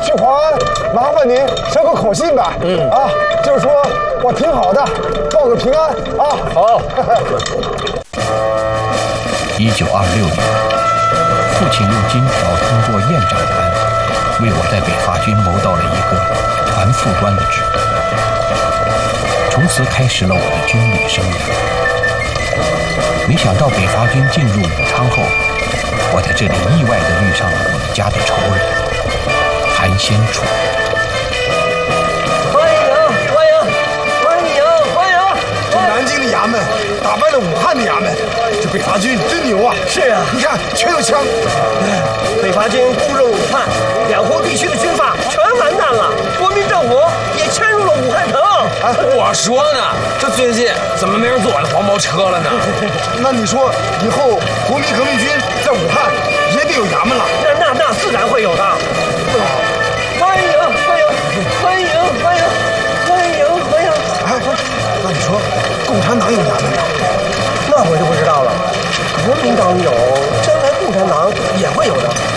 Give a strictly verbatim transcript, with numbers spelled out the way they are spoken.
去黄安，麻烦您捎个口信吧。嗯啊，就是说我挺好的，报个平安啊。 好。 一九二六年，父亲用金条通过验长官，为我在北伐军谋到了一个团副官的职位，从此开始了我的军旅生涯。没想到北伐军进入武昌后，我在这里意外地遇上了我们家的仇人韩先楚。 欢迎欢迎欢迎欢迎！ 这南京的衙门打败了武汉的衙门，这北伐军真牛啊！ 是啊， 你看全有枪。 北伐军攻入武汉，两湖地区的军阀全完蛋了，国民政府也迁入了武汉城。 哎，我说呢，这最近怎么没人坐我的黄包车了呢？ 那你说以后国民革命军在武汉也得有衙门了？ 那那那自然会有的。欢迎欢迎欢迎欢迎欢迎欢迎！ 哎，那你说共产党有衙门吗？ 那我就不知道了。国民党有，